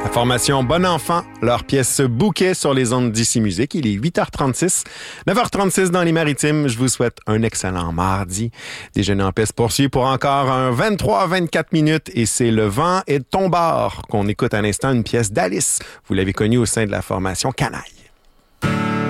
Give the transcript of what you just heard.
La formation Bon Enfant, leur pièce Bouquet sur les ondes d'ici musique. Il est 8h36, 9h36 dans les Maritimes. Je vous souhaite un excellent mardi. Déjeuner en paix se poursuit pour encore un 23 à 24 minutes et c'est Le vent est de ton bord qu'on écoute à l'instant, une pièce d'Alice. Vous l'avez connue au sein de la formation Canaille.